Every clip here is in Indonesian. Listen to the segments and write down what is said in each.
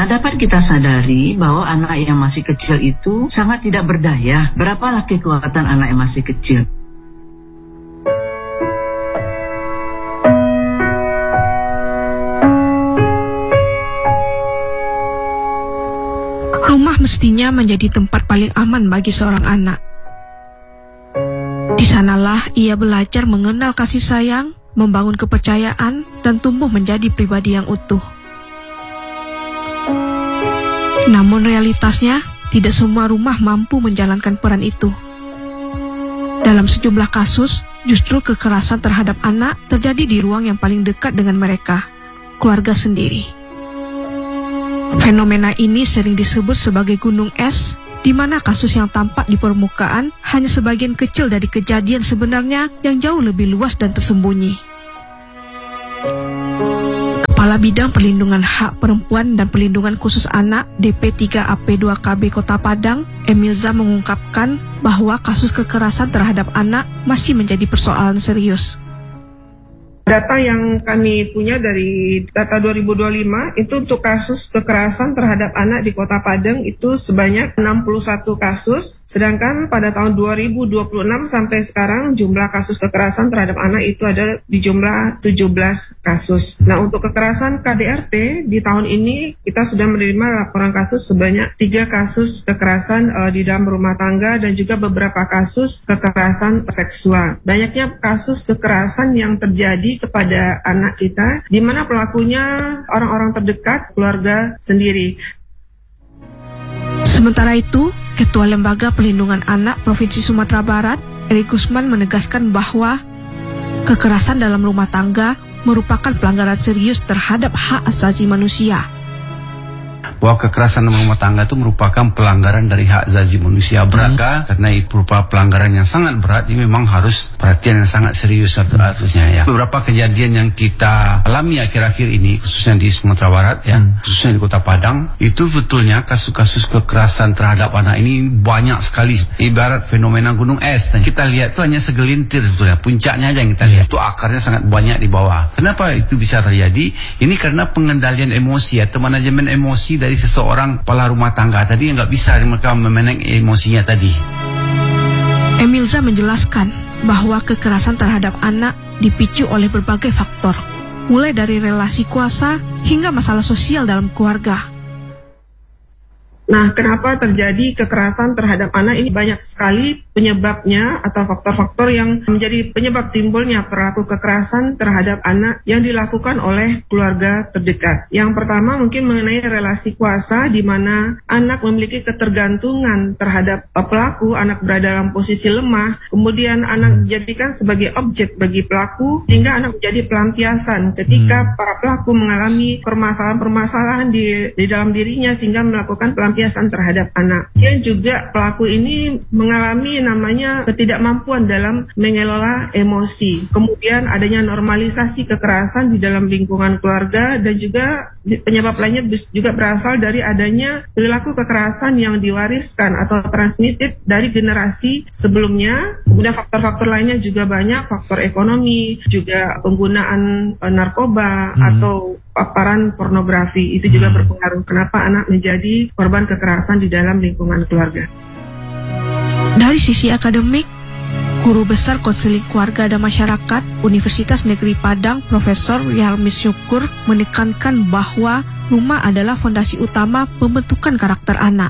Nah, dapat kita sadari bahwa anak yang masih kecil itu sangat tidak berdaya. Berapalah kekuatan anak yang masih kecil? Rumah mestinya menjadi tempat paling aman bagi seorang anak. Di sanalah ia belajar mengenal kasih sayang, membangun kepercayaan, dan tumbuh menjadi pribadi yang utuh. Namun realitasnya, tidak semua rumah mampu menjalankan peran itu. Dalam sejumlah kasus, justru kekerasan terhadap anak terjadi di ruang yang paling dekat dengan mereka, keluarga sendiri. Fenomena ini sering disebut sebagai gunung es, di mana kasus yang tampak di permukaan hanya sebagian kecil dari kejadian sebenarnya yang jauh lebih luas dan tersembunyi. Kepala Bidang Perlindungan Hak Perempuan dan Perlindungan Khusus Anak DP3AP2KB Kota Padang, Emilza mengungkapkan bahwa kasus kekerasan terhadap anak masih menjadi persoalan serius. Data yang kami punya dari data 2025 itu untuk kasus kekerasan terhadap anak di Kota Padang itu sebanyak 61 kasus. Sedangkan pada tahun 2026 sampai sekarang jumlah kasus kekerasan terhadap anak itu ada di jumlah 17 kasus. Nah, untuk kekerasan KDRT di tahun ini kita sudah menerima laporan kasus sebanyak 3 kasus kekerasan di dalam rumah tangga dan juga beberapa kasus kekerasan seksual. Banyaknya kasus kekerasan yang terjadi kepada anak kita, di mana pelakunya orang-orang terdekat, keluarga sendiri. Sementara itu, Ketua Lembaga Perlindungan Anak Provinsi Sumatera Barat, Eri Gusman menegaskan bahwa kekerasan dalam rumah tangga merupakan pelanggaran serius terhadap hak asasi manusia. Bahwa kekerasan dalam rumah tangga itu merupakan pelanggaran dari hak asasi manusia berat, karena itu berupa pelanggaran yang sangat berat. Ini memang harus perhatian yang sangat serius harusnya ya. Beberapa kejadian yang kita alami akhir-akhir ini, khususnya di Sumatera Barat ya, khususnya di Kota Padang, itu betulnya kasus-kasus kekerasan terhadap anak ini banyak sekali. Ibarat fenomena gunung es. Kita lihat itu hanya segelintir sebetulnya, puncaknya aja yang kita lihat. Itu akarnya sangat banyak di bawah. Kenapa itu bisa terjadi? Ini karena pengendalian emosi atau manajemen emosi dari seseorang kepala rumah tangga tadi yang nggak bisa mereka memanage emosinya tadi. Emilza menjelaskan bahwa kekerasan terhadap anak dipicu oleh berbagai faktor, mulai dari relasi kuasa hingga masalah sosial dalam keluarga. Nah, kenapa terjadi kekerasan terhadap anak ini? Banyak sekali penyebabnya atau faktor-faktor yang menjadi penyebab timbulnya perilaku kekerasan terhadap anak yang dilakukan oleh keluarga terdekat. Yang pertama mungkin mengenai relasi kuasa, di mana anak memiliki ketergantungan terhadap pelaku, anak berada dalam posisi lemah, kemudian anak dijadikan sebagai objek bagi pelaku, sehingga anak menjadi pelampiasan ketika para pelaku mengalami permasalahan-permasalahan di dalam dirinya sehingga melakukan pelampiasan terhadap anak. Yang juga pelaku ini mengalami namanya ketidakmampuan dalam mengelola emosi. Kemudian adanya normalisasi kekerasan di dalam lingkungan keluarga, dan juga penyebab lainnya juga berasal dari adanya perilaku kekerasan yang diwariskan atau transmitted dari generasi sebelumnya. Kemudian faktor-faktor lainnya juga banyak, faktor ekonomi, juga penggunaan narkoba atau paparan pornografi itu juga berpengaruh kenapa anak menjadi korban kekerasan di dalam lingkungan keluarga. Dari sisi akademik, Guru Besar Konseling Keluarga dan Masyarakat Universitas Negeri Padang, Profesor Yarmis Syukur menekankan bahwa rumah adalah fondasi utama pembentukan karakter anak.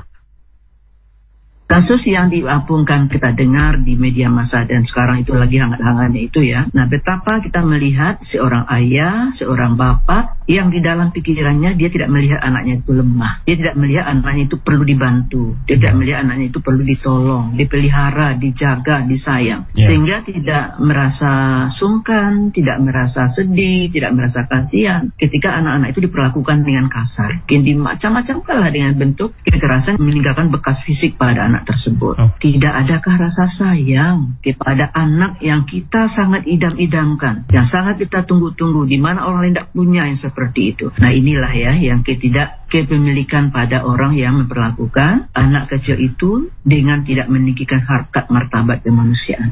Kasus yang diapungkan kita dengar di media massa dan sekarang itu lagi hangat-hangatnya itu ya. Nah, betapa kita melihat seorang ayah, seorang bapak yang di dalam pikirannya dia tidak melihat anaknya itu lemah. Dia tidak melihat anaknya itu perlu dibantu. Dia tidak melihat anaknya itu perlu ditolong, dipelihara, dijaga, disayang. Sehingga tidak merasa sungkan, tidak merasa sedih, tidak merasa kasihan ketika anak-anak itu diperlakukan dengan kasar. Mungkin macam-macam kalah dengan bentuk kekerasan meninggalkan bekas fisik pada anak tersebut. Tidak adakah rasa sayang kepada anak yang kita sangat idam-idamkan, yang sangat kita tunggu-tunggu, di mana orang lain tidak punya yang seperti itu. Nah, inilah ya yang kepemilikan pada orang yang memperlakukan anak kecil itu dengan tidak meninggikan harkat martabat kemanusiaan.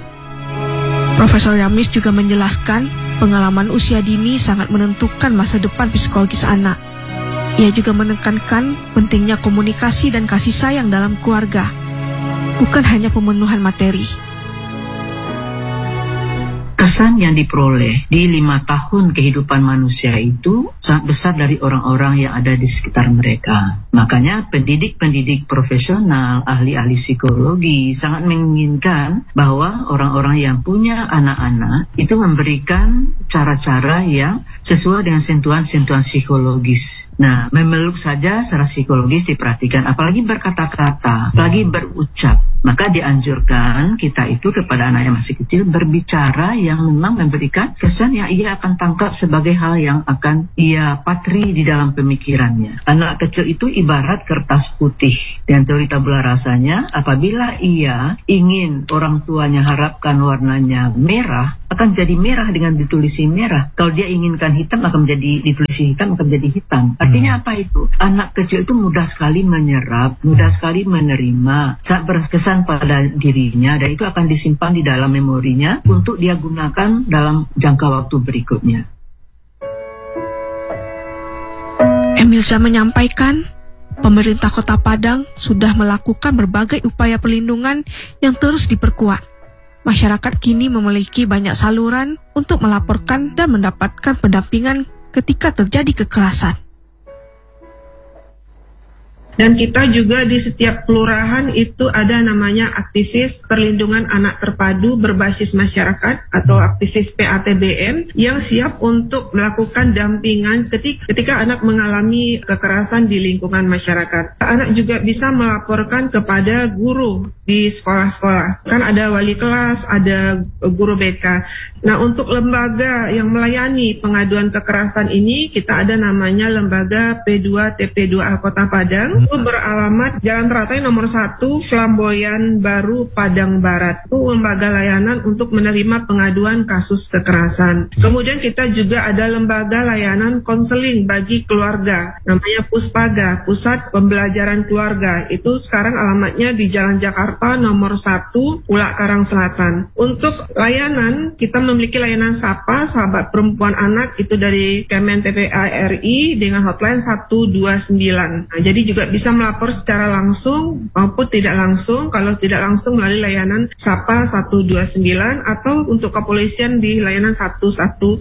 Profesor Yamis juga menjelaskan pengalaman usia dini sangat menentukan masa depan psikologis anak. Ia juga menekankan pentingnya komunikasi dan kasih sayang dalam keluarga, bukan hanya pemenuhan materi. Kesan yang diperoleh di 5 tahun kehidupan manusia itu sangat besar dari orang-orang yang ada di sekitar mereka. Makanya pendidik-pendidik profesional, ahli-ahli psikologi sangat menginginkan bahwa orang-orang yang punya anak-anak itu memberikan cara-cara yang sesuai dengan sentuhan-sentuhan psikologis. Nah, memeluk saja secara psikologis diperhatikan, apalagi berkata-kata, apalagi berucap. Maka dianjurkan kita itu kepada anak yang masih kecil berbicara yang memang memberikan kesan yang ia akan tangkap sebagai hal yang akan ia patri di dalam pemikirannya. Anak kecil itu ibarat kertas putih. Dan teori tabula rasanya, apabila ia ingin orang tuanya harapkan warnanya merah, akan jadi merah dengan ditulisi merah. Kalau dia inginkan hitam, akan menjadi ditulisi hitam, akan menjadi hitam. Artinya apa itu? Anak kecil itu mudah sekali menyerap, mudah sekali menerima, sangat berkesan pada dirinya, dan itu akan disimpan di dalam memorinya untuk dia gunakan dalam jangka waktu berikutnya. Emilza menyampaikan, pemerintah Kota Padang sudah melakukan berbagai upaya perlindungan yang terus diperkuat. Masyarakat kini memiliki banyak saluran untuk melaporkan dan mendapatkan pendampingan ketika terjadi kekerasan. Dan kita juga di setiap kelurahan itu ada namanya aktivis perlindungan anak terpadu berbasis masyarakat atau aktivis PATBM yang siap untuk melakukan dampingan ketika anak mengalami kekerasan di lingkungan masyarakat. Anak juga bisa melaporkan kepada guru di sekolah-sekolah. Kan ada wali kelas, ada guru BK. Nah, untuk lembaga yang melayani pengaduan kekerasan ini, kita ada namanya lembaga P2 TP2A Kota Padang. Itu beralamat Jalan Teratai nomor 1, Flamboyan Baru, Padang Barat. Itu lembaga layanan untuk menerima pengaduan kasus kekerasan. Kemudian kita juga ada lembaga layanan konseling bagi keluarga. Namanya Puspaga, Pusat Pembelajaran Keluarga. Itu sekarang alamatnya di Jalan Jakarta nomor 1, Ulak Karang Selatan. Untuk layanan, kita memiliki layanan SAPA, Sahabat Perempuan Anak, itu dari Kemen PPA RI dengan hotline 129. Nah, jadi juga bisa melapor secara langsung maupun tidak langsung. Kalau tidak langsung melalui layanan SAPA 129 atau untuk kepolisian di layanan 110.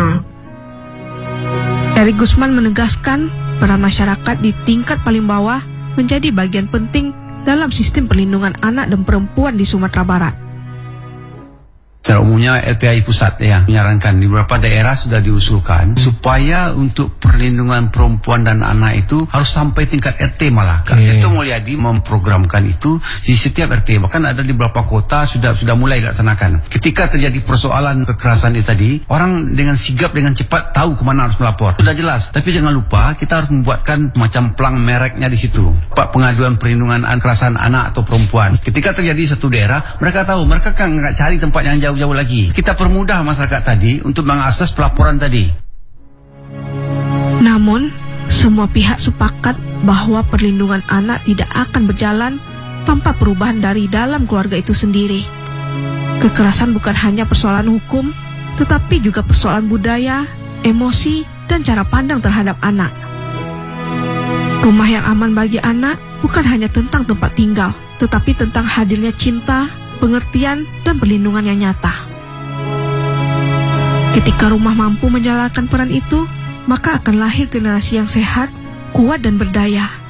Erik Gusman menegaskan peran masyarakat di tingkat paling bawah menjadi bagian penting dalam sistem perlindungan anak dan perempuan di Sumatera Barat. Secara umumnya LPI pusat ya menyarankan di beberapa daerah sudah diusulkan supaya untuk perlindungan perempuan dan anak itu harus sampai tingkat RT malah. Kak Seto Mulyadi memprogramkan itu di setiap RT. Bahkan ada di beberapa kota sudah mulai dilaksanakan. Ketika terjadi persoalan kekerasan itu tadi, orang dengan sigap dengan cepat tahu kemana harus melapor. Sudah jelas. Tapi jangan lupa kita harus membuatkan macam plang mereknya di situ. Pak pengaduan perlindungan kekerasan anak atau perempuan. Ketika terjadi satu daerah, mereka tahu, mereka kan nggak cari tempat yang jauh lagi. Kita permudah masyarakat tadi untuk mengakses pelaporan tadi. Namun, semua pihak sepakat bahwa perlindungan anak tidak akan berjalan tanpa perubahan dari dalam keluarga itu sendiri. Kekerasan bukan hanya persoalan hukum, tetapi juga persoalan budaya, emosi, dan cara pandang terhadap anak. Rumah yang aman bagi anak bukan hanya tentang tempat tinggal, tetapi tentang hadirnya cinta, pengertian, dan perlindungan yang nyata. Ketika rumah mampu menjalankan peran itu, maka akan lahir generasi yang sehat, kuat, dan berdaya.